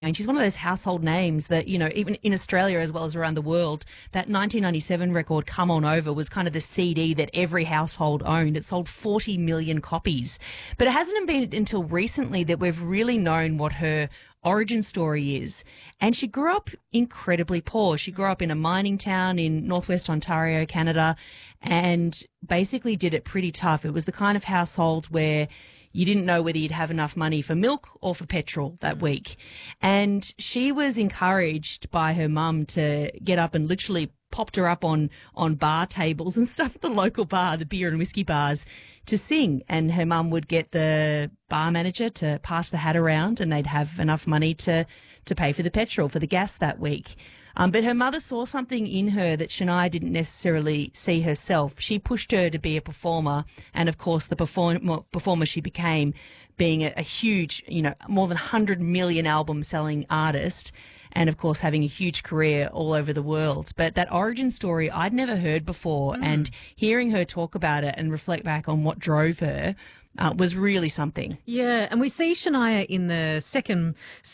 Twain. She's one of those household names that, you know, even in Australia as well as around the world, that 1997 record, Come On Over, was kind of the CD that every household owned. It sold 40 million copies. But it hasn't been until recently that we've really known what her origin story is. And she grew up incredibly poor. She grew up in a mining town in northwest Ontario, Canada, and basically did it pretty tough. It was the kind of household where you didn't know whether you'd have enough money for milk or for petrol that week. And she was encouraged by her mum to get up and literally popped her up on bar tables and stuff at the local bar, the beer and whiskey bars, to sing. And her mum would get the bar manager to pass the hat around and they'd have enough money to pay for the petrol, for the gas that week. But her mother saw something in her that Shania didn't necessarily see herself. She pushed her to be a performer, and of course the performer she became, being a huge, you know, more than 100 million album selling artist, and of course having a huge career all over the world. But that origin story I'd never heard before, and hearing her talk about it and reflect back on what drove her was really something. Yeah, and we see Shania in the second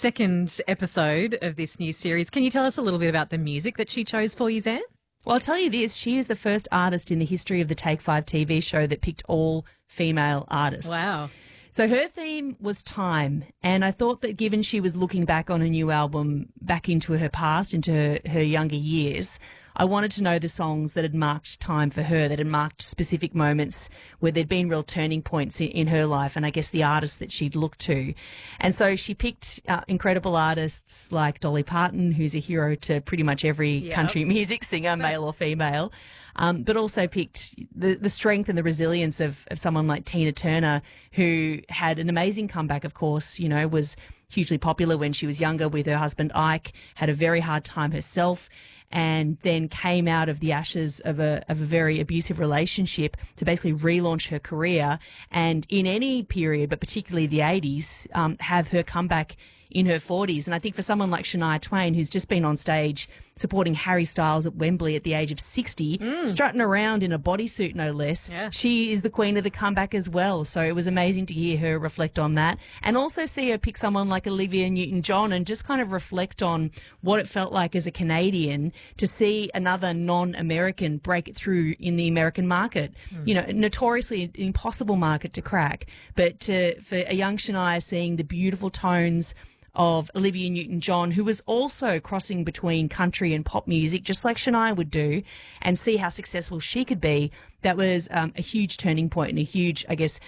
episode of this new series. Can you tell us a little bit about the music that she chose for you, Zan? Well, I'll tell you this, she is the first artist in the history of the Take 5 TV show that picked all female artists. Wow. So her theme was time, and I thought that given she was looking back on a new album, back into her past, into her younger years, I wanted to know the songs that had marked time for her, that had marked specific moments where there'd been real turning points in her life, and I guess the artists that she'd looked to. And so she picked incredible artists like Dolly Parton, who's a hero to pretty much every country music singer, male or female, but also picked the strength and the resilience of someone like Tina Turner, who had an amazing comeback, of course, you know, was hugely popular when she was younger with her husband Ike, had a very hard time herself, and then came out of the ashes of a very abusive relationship to basically relaunch her career, and in any period, but particularly the 80s, have her comeback in her 40s. And I think for someone like Shania Twain, who's just been on stage supporting Harry Styles at Wembley at the age of 60, strutting around in a bodysuit no less, she is the queen of the comeback as well. So it was amazing to hear her reflect on that, and also see her pick someone like Olivia Newton-John and just kind of reflect on what it felt like as a Canadian to see another non-American break it through in the American market. You know, notoriously an impossible market to crack, but for a young Shania, seeing the beautiful tones of Olivia Newton-John, who was also crossing between country and pop music, just like Shania would do, and see how successful she could be, that was a huge turning point and a huge, I guess,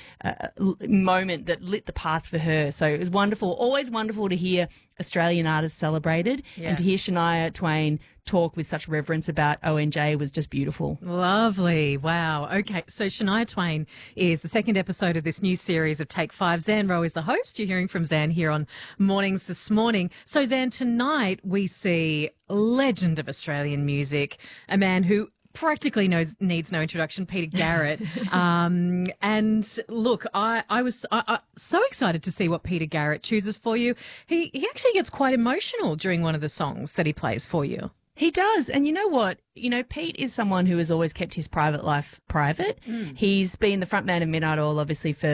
moment that lit the path for her. So it was wonderful, always wonderful to hear Australian artists celebrated, and to hear Shania Twain talk with such reverence about ONJ was just beautiful. Lovely. Wow. Okay. So Shania Twain is the second episode of this new series of Take 5. Zan Rowe is the host. You're hearing from Zan here on Mornings This Morning. So Zan, tonight we see legend of Australian music, a man who practically needs no introduction, Peter Garrett. And look, I was so excited to see what Peter Garrett chooses for you. He actually gets quite emotional during one of the songs that he plays for you. He does. And you know what? You know, Pete is someone who has always kept his private life private. He's been the front man of Midnight Oil, obviously, for